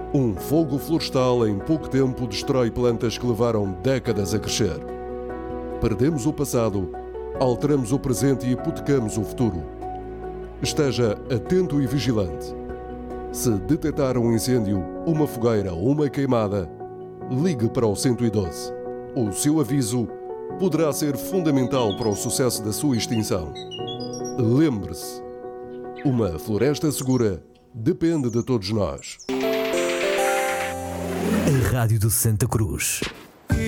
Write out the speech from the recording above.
Um fogo florestal em pouco tempo destrói plantas que levaram décadas a crescer. Perdemos o passado, alteramos o presente e hipotecamos o futuro. Esteja atento e vigilante. Se detectar um incêndio, uma fogueira ou uma queimada, ligue para o 112. O seu aviso poderá ser fundamental para o sucesso da sua extinção. Lembre-se, uma floresta segura depende de todos nós. A Rádio de Santa Cruz.